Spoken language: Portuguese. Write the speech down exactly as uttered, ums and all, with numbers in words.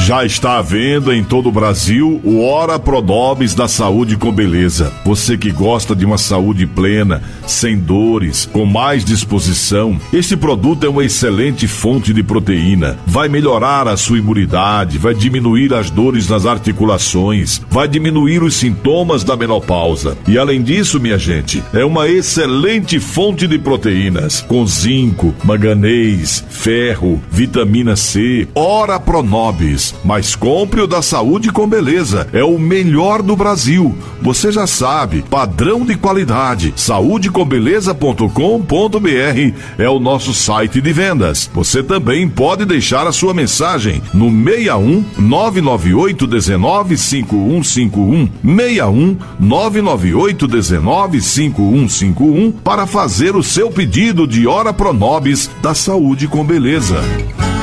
Já está à venda em todo o Brasil o Ora Pronobis da Saúde com Beleza. Você que gosta de uma saúde plena, sem dores, com mais disposição, este produto é uma excelente fonte de proteína. Vai melhorar a sua imunidade, vai diminuir as dores nas articulações, vai diminuir os sintomas da menopausa. E além disso, minha gente, é uma excelente fonte de proteínas, com zinco, manganês, ferro, vitamina C. Ora Pronobis. Mas compre o da Saúde com Beleza. É o melhor do Brasil. Você já sabe, padrão de qualidade. saúde com beleza ponto com ponto b r é o nosso site de vendas. Você também pode deixar a sua mensagem no seis um nove nove oito um nove cinco um cinco um, seis um nove nove oito um nove cinco um cinco um para fazer o seu pedido de Ora Pronobis da Saúde com Beleza.